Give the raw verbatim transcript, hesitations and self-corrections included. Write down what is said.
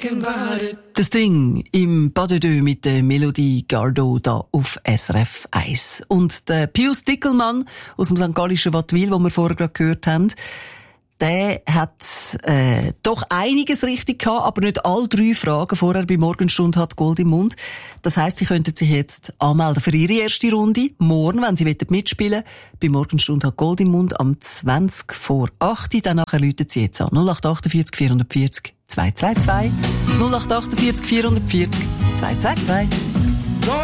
Das Ding im Pas de Deux mit der Melodie Gardot da auf S R F eins. Und der Pius Dickelmann aus dem Sankt Gallischen Wattwil, den wir vorher gerade gehört haben, der hat äh, doch einiges richtig gehabt, aber nicht alle drei Fragen vorher bei Morgenstunde hat Gold im Mund. Das heisst, Sie könnten sich jetzt anmelden für Ihre erste Runde. Morgen, wenn Sie mitspielen wollen, bei Morgenstunde hat Gold im Mund am zwanzig vor acht. Danach läuten Sie jetzt an null acht achtundvierzig vierhundertvierzig zwei zwei zwei null acht achtundvierzig vierhundertvierzig zwei zwei zwei.